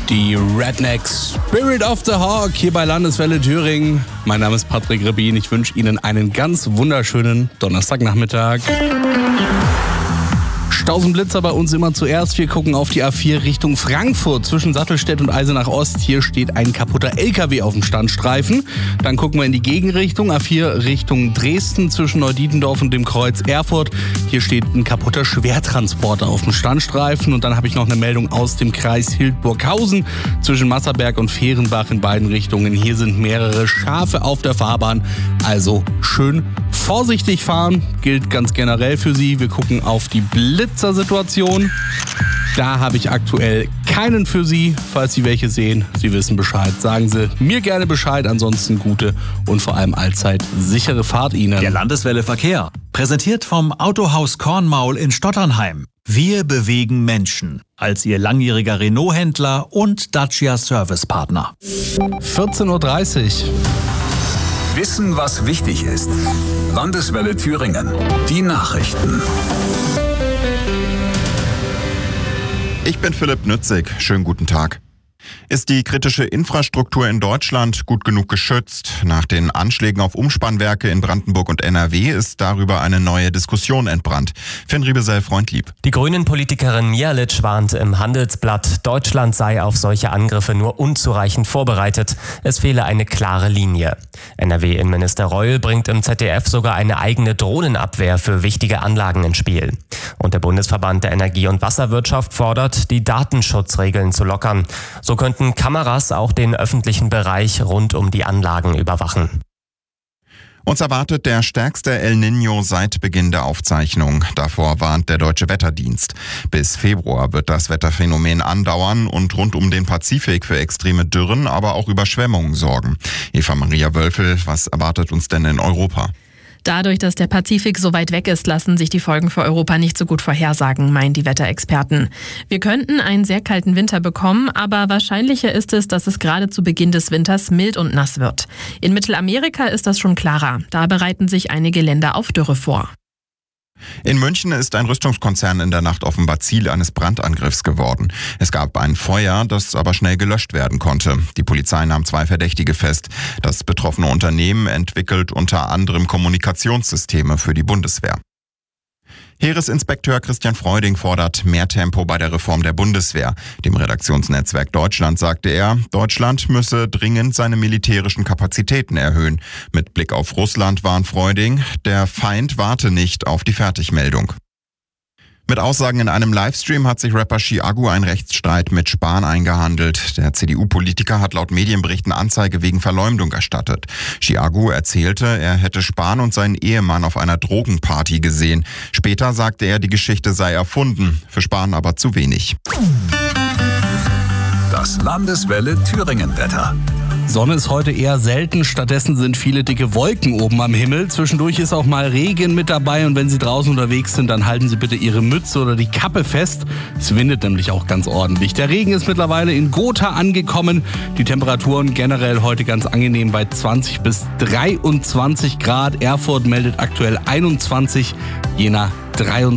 Die Rednecks, Spirit of the Hawk hier bei Landeswelle Thüringen. Mein Name ist Patrick Rebin. Ich wünsche Ihnen einen ganz wunderschönen Donnerstagnachmittag. Blitzer bei uns immer zuerst. Wir gucken auf die A4 Richtung Frankfurt zwischen Sattelstedt und Eisenach Ost. Hier steht ein kaputter LKW auf dem Standstreifen. Dann gucken wir in die Gegenrichtung. A4 Richtung Dresden zwischen Neudietendorf und dem Kreuz Erfurt. Hier steht ein kaputter Schwertransporter auf dem Standstreifen. Und dann habe ich noch eine Meldung aus dem Kreis Hildburghausen zwischen Masserberg und Fehrenbach in beiden Richtungen. Hier sind mehrere Schafe auf der Fahrbahn. Also schön vorsichtig fahren. Gilt ganz generell für Sie. Wir gucken auf die Blitzersituation. Da habe ich aktuell keinen für Sie. Falls Sie welche sehen, Sie wissen Bescheid. Sagen Sie mir gerne Bescheid. Ansonsten gute und vor allem allzeit sichere Fahrt Ihnen. Der Landeswelle Verkehr. Präsentiert vom Autohaus Kornmaul in Stotternheim. Wir bewegen Menschen. Als Ihr langjähriger Renault-Händler und Dacia Servicepartner. 14.30 Uhr. Wissen, was wichtig ist. Landeswelle Thüringen. Die Nachrichten. Ich bin Philipp Nützig. Schönen guten Tag. Ist die kritische Infrastruktur in Deutschland gut genug geschützt? Nach den Anschlägen auf Umspannwerke in Brandenburg und NRW ist darüber eine neue Diskussion entbrannt. Finn Riebesell-Freundlieb. Die Grünen-Politikerin Mihalic warnt im Handelsblatt, Deutschland sei auf solche Angriffe nur unzureichend vorbereitet. Es fehle eine klare Linie. NRW-Innenminister Reul bringt im ZDF sogar eine eigene Drohnenabwehr für wichtige Anlagen ins Spiel. Und der Bundesverband der Energie- und Wasserwirtschaft fordert, die Datenschutzregeln zu lockern. So könnten Kameras auch den öffentlichen Bereich rund um die Anlagen überwachen. Uns erwartet der stärkste El Niño seit Beginn der Aufzeichnung. Davor warnt der Deutsche Wetterdienst. Bis Februar wird das Wetterphänomen andauern und rund um den Pazifik für extreme Dürren, aber auch Überschwemmungen sorgen. Eva Maria Wölfel, was erwartet uns denn in Europa? Dadurch, dass der Pazifik so weit weg ist, lassen sich die Folgen für Europa nicht so gut vorhersagen, meinen die Wetterexperten. Wir könnten einen sehr kalten Winter bekommen, aber wahrscheinlicher ist es, dass es gerade zu Beginn des Winters mild und nass wird. In Mittelamerika ist das schon klarer. Da bereiten sich einige Länder auf Dürre vor. In München ist ein Rüstungskonzern in der Nacht offenbar Ziel eines Brandangriffs geworden. Es gab ein Feuer, das aber schnell gelöscht werden konnte. Die Polizei nahm 2 Verdächtige fest. Das betroffene Unternehmen entwickelt unter anderem Kommunikationssysteme für die Bundeswehr. Heeresinspekteur Christian Freuding fordert mehr Tempo bei der Reform der Bundeswehr. Dem Redaktionsnetzwerk Deutschland sagte er, Deutschland müsse dringend seine militärischen Kapazitäten erhöhen. Mit Blick auf Russland warnt Freuding, der Feind warte nicht auf die Fertigmeldung. Mit Aussagen in einem Livestream hat sich Rapper Chiago einen Rechtsstreit mit Spahn eingehandelt. Der CDU-Politiker hat laut Medienberichten Anzeige wegen Verleumdung erstattet. Chiago erzählte, er hätte Spahn und seinen Ehemann auf einer Drogenparty gesehen. Später sagte er, die Geschichte sei erfunden, für Spahn aber zu wenig. Das Landeswelle Thüringen-Wetter. Sonne ist heute eher selten, stattdessen sind viele dicke Wolken oben am Himmel. Zwischendurch ist auch mal Regen mit dabei und wenn Sie draußen unterwegs sind, dann halten Sie bitte Ihre Mütze oder die Kappe fest. Es windet nämlich auch ganz ordentlich. Der Regen ist mittlerweile in Gotha angekommen. Die Temperaturen generell heute ganz angenehm bei 20 bis 23 Grad. Erfurt meldet aktuell 21, Jena 23.